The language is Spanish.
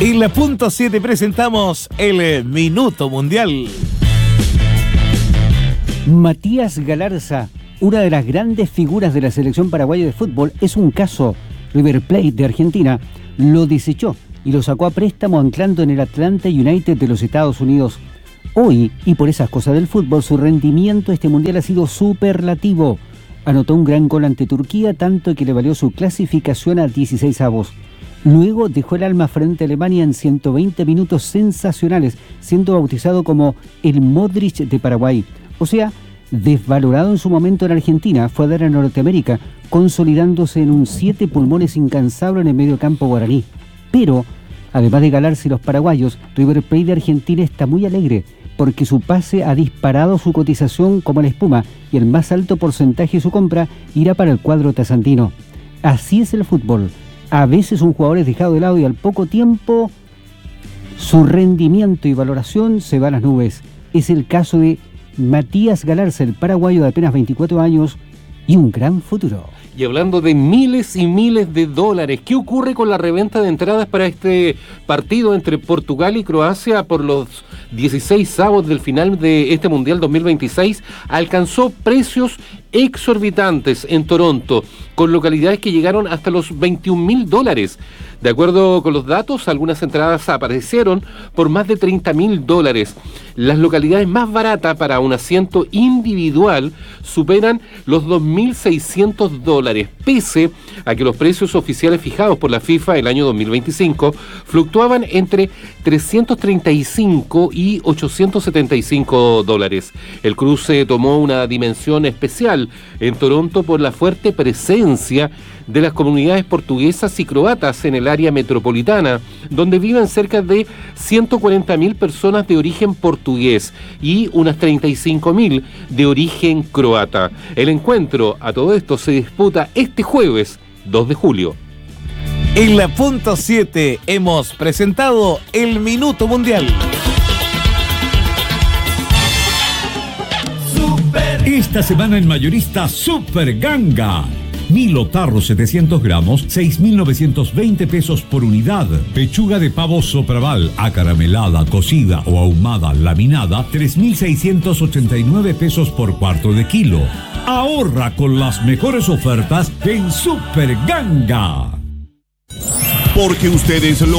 En la punto 7 presentamos el Minuto Mundial. Matías Galarza, una de las grandes figuras de la selección paraguaya de fútbol, es un caso. River Plate de Argentina lo desechó y lo sacó a préstamo anclando en el Atlanta United de los Estados Unidos. Hoy, y por esas cosas del fútbol, su rendimiento este mundial ha sido superlativo. Anotó un gran gol ante Turquía, tanto que le valió su clasificación a 16avos. Luego dejó el alma frente a Alemania en 120 minutos sensacionales, siendo bautizado como el Modric de Paraguay. O sea, desvalorado en su momento en Argentina, fue a dar a Norteamérica, consolidándose en un 7 pulmones incansable en el medio campo guaraní. Pero, además de Galarza y los paraguayos, River Plate de Argentina está muy alegre, porque su pase ha disparado su cotización como la espuma y el más alto porcentaje de su compra irá para el cuadro trasandino. Así es el fútbol. A veces un jugador es dejado de lado y al poco tiempo su rendimiento y valoración se va a las nubes. Es el caso de Matías Galarza, el paraguayo de apenas 24 años y un gran futuro. Y hablando de miles y miles de dólares, ¿qué ocurre con la reventa de entradas para este partido entre Portugal y Croacia por los 16avos del final de este Mundial 2026? Alcanzó precios exorbitantes en Toronto, con localidades que llegaron hasta los $21,000. De acuerdo con los datos, algunas entradas aparecieron por más de $30,000. Las localidades más baratas para un asiento individual superan los $2,600, pese a que los precios oficiales fijados por la FIFA el año 2025 fluctuaban entre $335 y $875. El cruce tomó una dimensión especial en Toronto por la fuerte presencia de las comunidades portuguesas y croatas en el área metropolitana, donde viven cerca de 140.000 personas de origen portugués y unas 35.000 de origen croata. El encuentro a todo esto se disputa este jueves 2 de julio. En la punto 7 hemos presentado el Minuto Mundial. Esta semana en Mayorista Super Ganga. Milo tarro 700 gramos, 6.920 pesos por unidad. Pechuga de pavo sopraval, acaramelada, cocida o ahumada, laminada, 3.689 pesos por cuarto de kilo. Ahorra con las mejores ofertas en Super Ganga. Porque ustedes lo